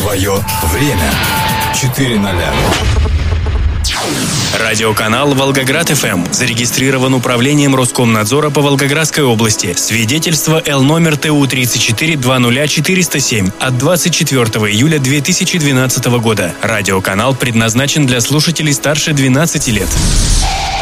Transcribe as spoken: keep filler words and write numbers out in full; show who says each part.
Speaker 1: Твое время. четыре ноля.
Speaker 2: Радиоканал «Волгоград-ФМ» зарегистрирован управлением Роскомнадзора по Волгоградской области. Свидетельство Л номер Т У тридцать четыре двадцать ноль четыреста семь от двадцать четвёртого июля две тысячи двенадцатого года. Радиоканал предназначен для слушателей старше двенадцати лет.